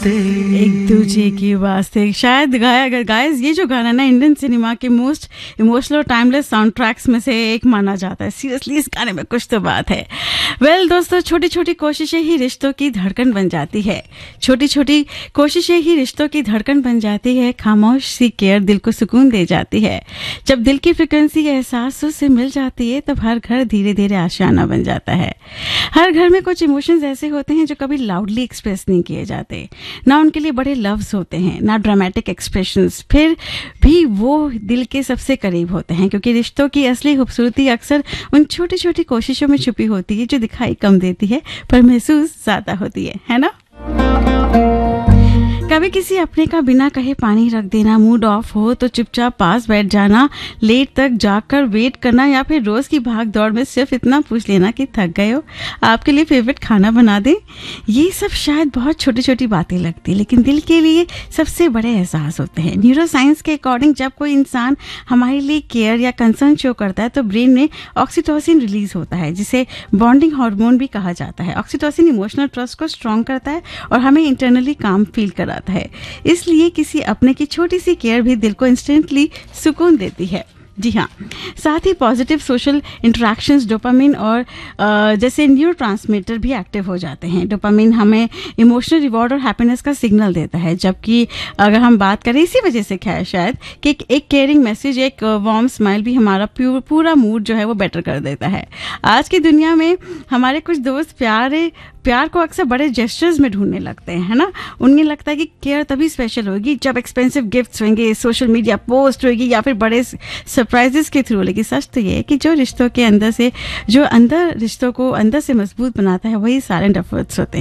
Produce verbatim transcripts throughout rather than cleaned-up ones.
एक दूजे की वास्ते शायद गाया गाइस ये जो गाना ना इंडियन सिनेमा के most emotional timeless sound tracks में से एक माना जाता है। सीरियसली इस गाने में कुछ तो बात है। वेल well, दोस्तों, छोटी छोटी कोशिशें ही रिश्तों की धड़कन बन जाती है। छोटी छोटी कोशिशें ही रिश्तों की धड़कन बन जाती है। खामोश सी केयर दिल को सुकून दे जाती है। जब दिल की फ्रिक्वेंसी एहसास से मिल जाती है तब हर घर धीरे धीरे आशियाना बन जाता है। हर घर में कुछ इमोशंस ऐसे होते हैं जो कभी लाउडली एक्सप्रेस नहीं किए जाते, ना उनके लिए बड़े लफ्ज होते हैं, ना ड्रामेटिक एक्सप्रेशंस, फिर भी वो दिल के सबसे करीब होते हैं, क्योंकि रिश्तों की असली खूबसूरती अक्सर उन छोटी छोटी कोशिशों में छुपी होती है जो दिखाई कम देती है पर महसूस ज्यादा होती है, है ना? कभी किसी अपने का बिना कहे पानी रख देना, मूड ऑफ हो तो चुपचाप पास बैठ जाना, लेट तक जाकर वेट करना, या फिर रोज की भाग दौड़ में सिर्फ इतना पूछ लेना कि थक गए हो, आपके लिए फेवरेट खाना बना दे। ये सब शायद बहुत छोटी छोटी बातें लगती, लेकिन दिल के लिए सबसे बड़े एहसास होते हैं। न्यूरो साइंस के अकॉर्डिंग जब कोई इंसान हमारे लिए केयर या कंसर्न शो करता है तो ब्रेन में ऑक्सीटोसिन रिलीज होता है, जिसे बॉन्डिंग हार्मोन भी कहा जाता है। ऑक्सीटोसिन इमोशनल ट्रस्ट को स्ट्रॉन्ग करता है और हमें इंटरनली काम फील कराता है। इसलिए किसी अपने की छोटी सी केयर भी दिल को इंस्टेंटली सुकून देती है। जी हाँ, साथ ही पॉजिटिव सोशल इंटरेक्शंस, डोपामिन और जैसे न्यूरोट्रांसमीटर भी एक्टिव हो जाते हैं। डोपामिन हमें इमोशनल रिवॉर्ड और हैप्पीनेस का सिग्नल देता है, जबकि अगर हम बात करें इसी वजह से क्या है शायद कि एक, एक केयरिंग मैसेज, एक वार्म स्माइल भी हमारा पूरा मूड जो है वो बेटर कर देता है। आज की दुनिया में हमारे कुछ दोस्त प्यारे प्यार को अक्सर बड़े जेस्चर्स में ढूंढने लगते हैं, है ना? उन्हें लगता है कि केयर तभी स्पेशल होगी जब एक्सपेंसिव गिफ्ट्स होंगे, सोशल मीडिया पोस्ट होगी या फिर बड़े सरप्राइजेस के थ्रू। लेकिन सच तो ये है कि जो रिश्तों के अंदर से जो अंदर रिश्तों को अंदर से मजबूत बनाता है वही साइलेंट एफर्ट्स होते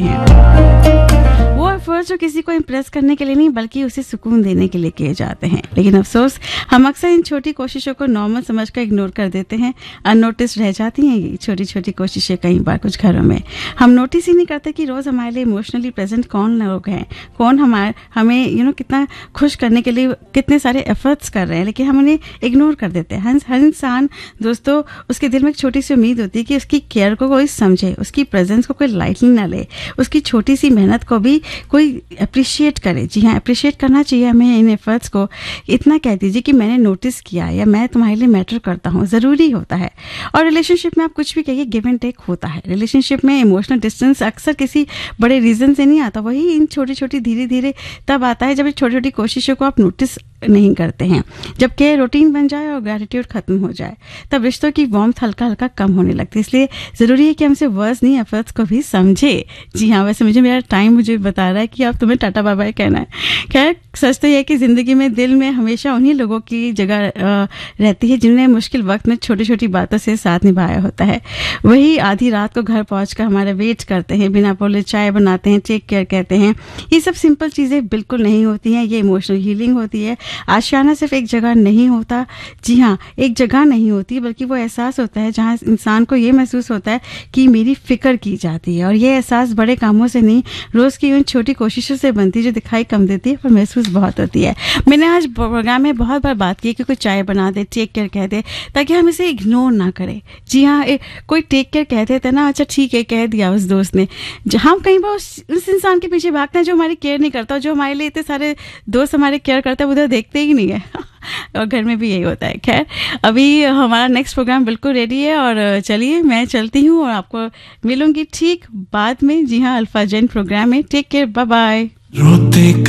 हैं। वो एफर्ट्स जो किसी को इम्प्रेस करने के लिए नहीं बल्कि उसे सुकून देने के लिए किए जाते हैं। लेकिन अफसोस हम अक्सर इन छोटी कोशिशों को नॉर्मल समझकर इग्नोर कर देते हैं। अननोटिस रह जाती हैं ये छोटी छोटी कोशिशें कई बार कुछ घरों में। हम नोटिस ही नहीं करते कि रोज हमारे लिए इमोशनली प्रेजेंट कौन लोग हैं, कौन हमारे हमें यू नो कितना खुश करने के लिए कितने सारे एफर्ट्स कर रहे हैं, लेकिन हम उन्हें इग्नोर कर देते हैं। हर इंसान दोस्तों, उसके दिल में एक छोटी सी उम्मीद होती है कि उसकी केयर को कोई समझे, उसकी प्रेजेंस को कोई लाइटली ना ले, उसकी छोटी सी मेहनत को भी कोई अप्रिशिएट करे। जी हाँ, अप्रिशिएट करना चाहिए हमें इन एफर्ट्स को। इतना कह दीजिए कि मैंने नोटिस किया या मैं तुम्हारे लिए मैटर करता हूँ, ज़रूरी होता है। और रिलेशनशिप में आप कुछ भी कहिए, गिव एंड टेक होता है। रिलेशनशिप में इमोशनल डिस्टेंस अक्सर किसी बड़े रीजन से नहीं आता, वही इन छोटी छोटी धीरे धीरे तब आता है जब इन छोटी छोटी कोशिशों को आप नोटिस नहीं करते हैं। जब केयर रूटीन बन जाए और ग्रेटिट्यूड खत्म हो जाए तब रिश्तों की वार्मथ हल्का हल्का कम होने लगती है। इसलिए ज़रूरी है कि हमसे वर्ड्स नहीं एफर्ट्स को भी समझे। जी हाँ, वैसे मुझे मेरा टाइम मुझे बता रहा है कि अब तुम्हें टाटा बाय बाय कहना है। खैर, सच तो यह है कि ज़िंदगी में दिल में हमेशा उन्हीं लोगों की जगह रहती है जिन्हें मुश्किल वक्त में छोटी छोटी बातों से साथ निभाया होता है। वही आधी रात को घर पहुँच कर हमारा वेट करते हैं, बिना बोले चाय बनाते हैं, टेक केयर कहते हैं। ये सब सिंपल चीज़ें बिल्कुल नहीं होती हैं, ये इमोशनल हीलिंग होती है। आशियाना सिर्फ एक जगह नहीं होता, जी हाँ, एक जगह नहीं होती, बल्कि वो एहसास होता है जहाँ इंसान को ये महसूस होता है कि मेरी फिक्र की जाती है। और ये एहसास बड़े कामों से नहीं, रोज़ की उन छोटी कोशिशों से बनती है जो दिखाई कम देती है पर महसूस बहुत होती है। मैंने आज प्रोग्राम में बहुत बार बात की कि कोई चाय बना दे, टेक केयर कह दे, ताकि हम इसे इग्नोर ना करें। जी हाँ, कोई टेक केयर कहते थे ना, अच्छा ठीक है कह दिया उस दोस्त ने। हम कई बार उस, उस इंसान के पीछे भागते हैं जो हमारी केयर नहीं करता, जो हमारे लिए इतने सारे दोस्त हमारे केयर करते हैं उधर देखते ही नहीं है। और घर में भी यही होता है। खैर, अभी हमारा नेक्स्ट प्रोग्राम बिल्कुल रेडी है और चलिए मैं चलती हूँ और आपको मिलूंगी ठीक बाद में। जी हाँ, अल्फा जैन प्रोग्राम में। Take care, bye bye.